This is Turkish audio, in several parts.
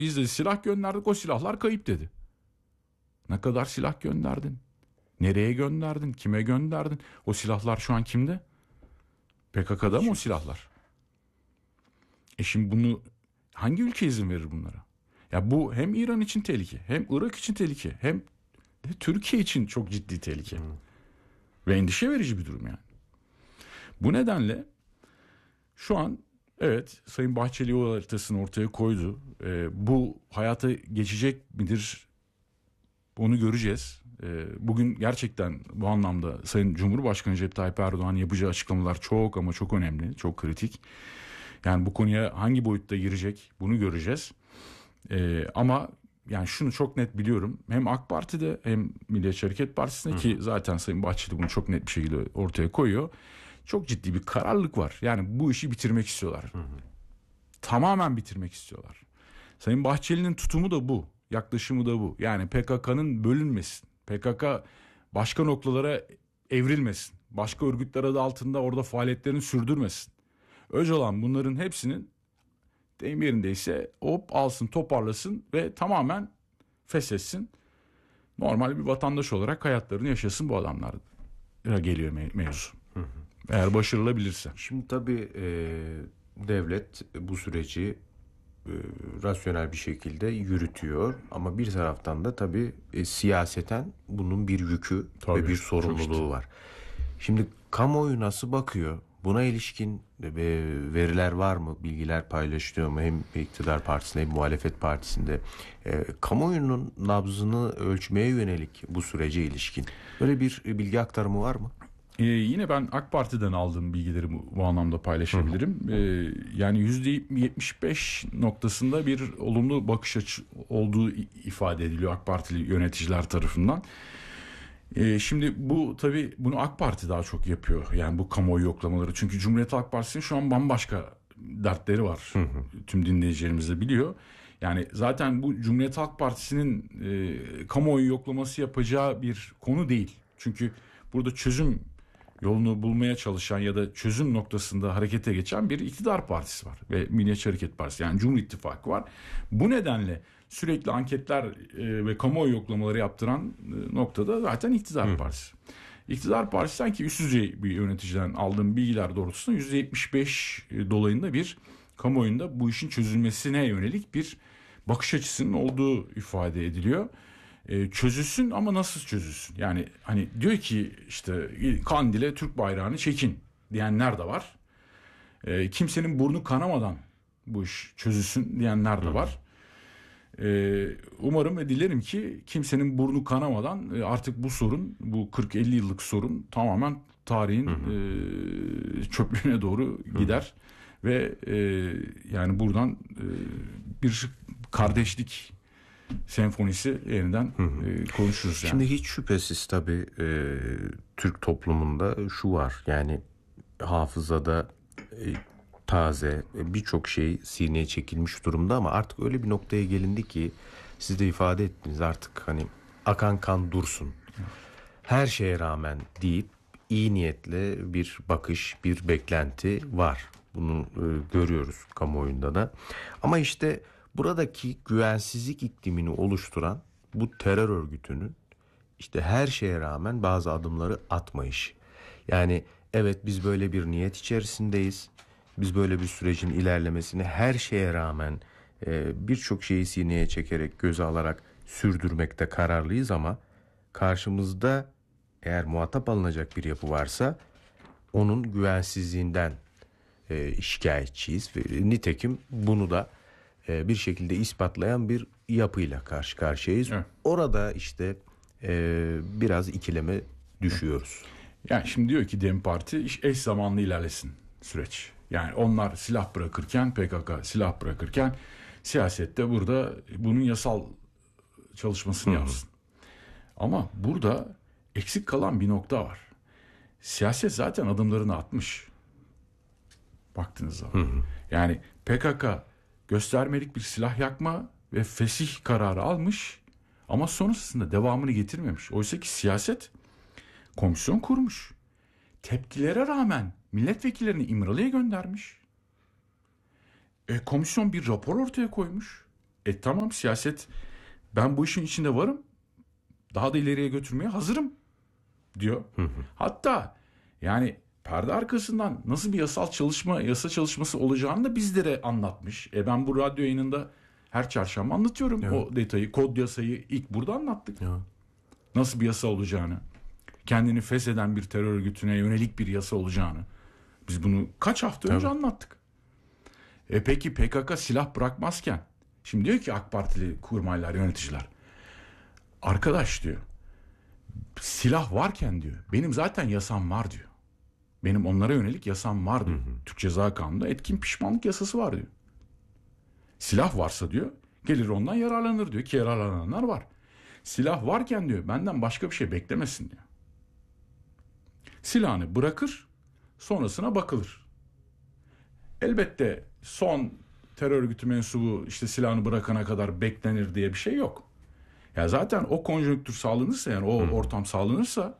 Biz de silah gönderdik, o silahlar kayıp dedi. Ne kadar silah gönderdin? Nereye gönderdin? Kime gönderdin? O silahlar şu an kimde? PKK'da mı o silahlar? Şimdi bunu hangi ülke izin verir bunlara? Ya bu hem İran için tehlike, hem Irak için tehlike, hem de Türkiye için çok ciddi tehlike. Ve endişe verici bir durum yani. Bu nedenle şu an evet, Sayın Bahçeli o haritasını ortaya koydu. Bu hayata geçecek midir? Onu göreceğiz. Bugün gerçekten bu anlamda Sayın Cumhurbaşkanı Recep Tayyip Erdoğan yapacağı açıklamalar çok ama çok önemli, çok kritik. Yani bu konuya hangi boyutta girecek bunu göreceğiz. Ama yani şunu çok net biliyorum. Hem AK Parti'de hem Milliyetçi Hareket Partisi'nde ki zaten Sayın Bahçeli bunu çok net bir şekilde ortaya koyuyor. Çok ciddi bir kararlılık var. Yani bu işi bitirmek istiyorlar. Tamamen bitirmek istiyorlar. Sayın Bahçeli'nin tutumu da bu. Yaklaşımı da bu. Yani PKK'nın bölünmesin. PKK başka noktalara evrilmesin. Başka örgütler adı altında orada faaliyetlerini sürdürmesin. Öcalan bunların hepsinin deyim yerindeyse hop alsın, toparlasın ve tamamen feshetsin. Normal bir vatandaş olarak hayatlarını yaşasın bu adamlar. Geliyor mevzu. Eğer başarılabilirse. Şimdi tabii devlet bu süreci rasyonel bir şekilde yürütüyor. Ama bir taraftan da tabii siyaseten bunun bir yükü ve bir sorumluluğu var. Şimdi kamuoyu nasıl bakıyor? Buna ilişkin veriler var mı? Bilgiler paylaşılıyor mu? Hem iktidar partisinde hem muhalefet partisinde. Kamuoyunun nabzını ölçmeye yönelik bu sürece ilişkin böyle bir bilgi aktarımı var mı? Yine ben AK Parti'den aldığım bilgileri bu anlamda paylaşabilirim. Yani %75 noktasında bir olumlu bakış açısı olduğu ifade ediliyor AK Partili yöneticiler tarafından. Şimdi bu tabii bunu AK Parti daha çok yapıyor. Yani bu kamuoyu yoklamaları. Çünkü Cumhuriyet Halk Partisi'nin şu an bambaşka dertleri var. Tüm dinleyicilerimiz de biliyor. Yani zaten bu Cumhuriyet Halk Partisi'nin kamuoyu yoklaması yapacağı bir konu değil. Çünkü burada çözüm yolunu bulmaya çalışan ya da çözüm noktasında harekete geçen bir iktidar partisi var. Ve Milliyetçi Hareket Partisi, yani Cumhur İttifakı var. Bu nedenle sürekli anketler ve kamuoyu yoklamaları yaptıran noktada zaten iktidar partisi. İktidar partisi sanki üst düzey bir yöneticiden aldığım bilgiler doğrultusunda %75 dolayında bir kamuoyunda bu işin çözülmesine yönelik bir bakış açısının olduğu ifade ediliyor. Çözülsün ama nasıl çözülsün? Yani hani diyor ki işte Kandil'e Türk bayrağını çekin diyenler de var. Kimsenin burnu kanamadan bu iş çözülsün diyenler de var. Umarım ve dilerim ki kimsenin burnu kanamadan artık bu sorun, bu 40-50 yıllık sorun tamamen tarihin çöplüğüne doğru gider. Ve yani buradan bir kardeşlik senfonisi yeniden konuşuruz. Yani. Şimdi hiç şüphesiz tabii Türk toplumunda şu var, yani hafızada taze birçok şey sineye çekilmiş durumda ama artık öyle bir noktaya gelindi ki siz de ifade ettiniz, artık hani akan kan dursun. Her şeye rağmen deyip iyi niyetle bir bakış, bir beklenti var. Bunu görüyoruz kamuoyunda da. Ama işte buradaki güvensizlik iklimini oluşturan bu terör örgütünün işte her şeye rağmen bazı adımları atmayışı. Yani evet, biz böyle bir niyet içerisindeyiz. Biz böyle bir sürecin ilerlemesini her şeye rağmen birçok şeyi sineye çekerek, göze alarak sürdürmekte kararlıyız ama karşımızda eğer muhatap alınacak bir yapı varsa onun güvensizliğinden şikayetçiyiz. Ve nitekim bunu da bir şekilde ispatlayan bir yapıyla karşı karşıyayız. Evet. Orada işte biraz ikileme düşüyoruz. Yani şimdi diyor ki DEM Parti eş zamanlı ilerlesin süreç. Yani onlar silah bırakırken, PKK silah bırakırken siyasette burada bunun yasal çalışmasını yapsın. Ama burada eksik kalan bir nokta var. Siyaset zaten adımlarını atmış. Baktığınız zaman. Yani PKK göstermelik bir silah yakma ve fesih kararı almış ama sonrasında devamını getirmemiş. Oysa ki siyaset komisyon kurmuş. Tepkilere rağmen milletvekillerini İmralı'ya göndermiş. Komisyon bir rapor ortaya koymuş. Tamam, siyaset, ben bu işin içinde varım. Daha da ileriye götürmeye hazırım diyor. Hatta yani perde arkasından nasıl bir yasa çalışması olacağını da bizlere anlatmış. Ben bu radyo yayınında her çarşamba anlatıyorum o detayı. Kod yasayı ilk burada anlattık. Nasıl bir yasa olacağını, kendini fesheden bir terör örgütüne yönelik bir yasa olacağını. Biz bunu kaç hafta önce anlattık. Peki PKK silah bırakmazken, şimdi diyor ki AK Partili kurmaylar, yöneticiler, arkadaş diyor, silah varken diyor, benim zaten yasam var diyor. Benim onlara yönelik yasam var diyor. Türk Ceza Kanunu'nda etkin pişmanlık yasası var diyor. Silah varsa diyor, gelir ondan yararlanır diyor ki yararlananlar var. Silah varken diyor, benden başka bir şey beklemesin diyor. Silahını bırakır, sonrasına bakılır. Elbette son terör örgütü mensubu işte silahını bırakana kadar beklenir diye bir şey yok. Ya zaten o konjonktür sağlanırsa, yani o ortam sağlanırsa,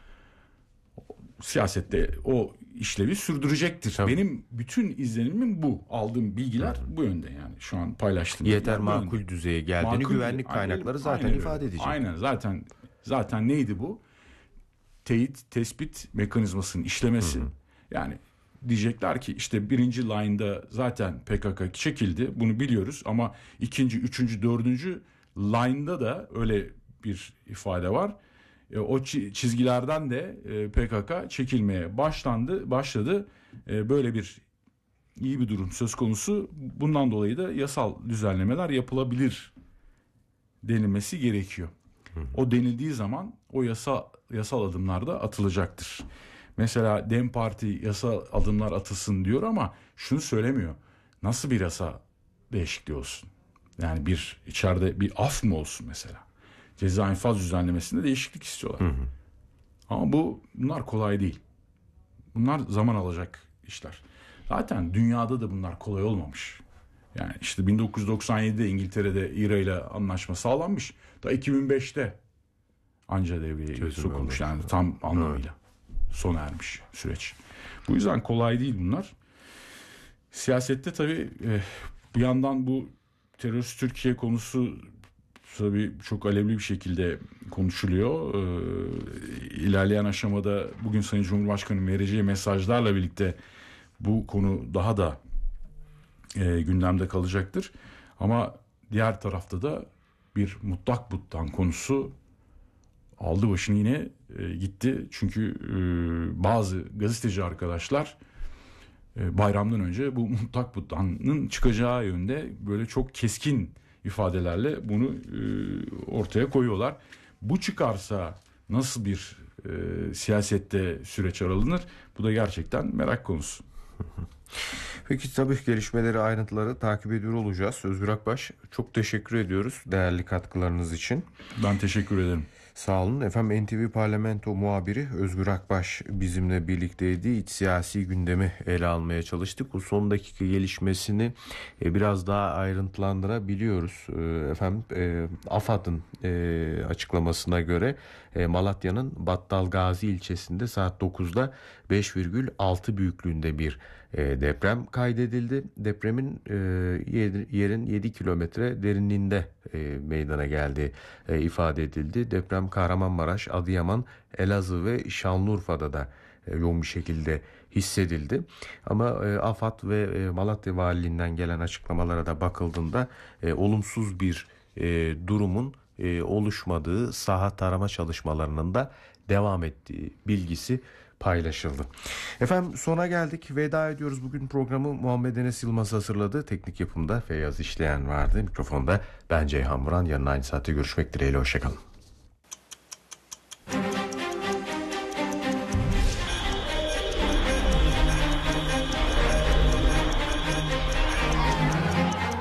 siyasette o işlevi sürdürecektir. Tabii. Benim bütün izlenimim bu. Aldığım bilgiler bu yönde, yani şu an paylaştığım. Yeter makul düzeye geldiğini güvenlik kaynakları zaten ifade edecek. Aynen, zaten neydi bu? Teyit, tespit mekanizmasının işlemesi. Yani diyecekler ki işte birinci line'da zaten PKK çekildi. Bunu biliyoruz ama ikinci, üçüncü, dördüncü line'da da öyle bir ifade var. O çizgilerden de PKK çekilmeye başladı. Böyle bir iyi bir durum söz konusu. Bundan dolayı da yasal düzenlemeler yapılabilir denilmesi gerekiyor. O denildiği zaman o yasal adımlar da atılacaktır. Mesela DEM Parti yasal adımlar atılsın diyor ama şunu söylemiyor. Nasıl bir yasa değişikliği olsun? Yani bir içeride bir af mı olsun mesela? Ceza infaz düzenlemesinde değişiklik istiyorlar. Ama bunlar kolay değil. Bunlar zaman alacak işler. Zaten dünyada da bunlar kolay olmamış. Yani işte 1997'de İngiltere'de İRA ile anlaşma sağlanmış. Da 2005'te anca devreye sokulmuş. Yani tam anlamıyla sona ermiş süreç. Bu yüzden kolay değil bunlar. Siyasette tabii bir yandan bu terörist Türkiye konusu tabii çok alevli bir şekilde konuşuluyor. İlerleyen aşamada bugün Sayın Cumhurbaşkanı'nın vereceği mesajlarla birlikte bu konu daha da gündemde kalacaktır. Ama diğer tarafta da bir mutlak buttan konusu aldı başını yine gitti. Çünkü bazı gazeteci arkadaşlar bayramdan önce bu mutlak buttanın çıkacağı yönde böyle çok keskin ifadelerle bunu ortaya koyuyorlar. Bu çıkarsa nasıl bir siyasette süreç alınır? Bu da gerçekten merak konusu. Peki tabii gelişmeleri, ayrıntıları takip ediyor olacağız. Özgür Akbaş, çok teşekkür ediyoruz değerli katkılarınız için. Ben teşekkür ederim. Sağ olun. Efendim, NTV Parlamento muhabiri Özgür Akbaş bizimle birlikteydi. İç siyasi gündemi ele almaya çalıştık. Bu son dakika gelişmesini biraz daha ayrıntılandırabiliyoruz. Efendim, AFAD'ın açıklamasına göre Malatya'nın Battalgazi ilçesinde saat 9'da 5,6 büyüklüğünde bir deprem kaydedildi. Depremin yerin 7 kilometre derinliğinde meydana geldiği ifade edildi. Deprem Kahramanmaraş, Adıyaman, Elazığ ve Şanlıurfa'da da yoğun bir şekilde hissedildi. Ama AFAD ve Malatya Valiliğinden gelen açıklamalara da bakıldığında olumsuz bir durumun oluşmadığı, saha tarama çalışmalarının da devam ettiği bilgisi paylaşıldı. Efendim, sona geldik. Veda ediyoruz. Bugün programı Muhammed Enes Yılmaz hazırladı. Teknik yapımda Feyyaz İşleyen vardı. Mikrofonda ben Ceyhan Vuran. Yarın aynı saatte görüşmek dileğiyle. Hoşçakalın.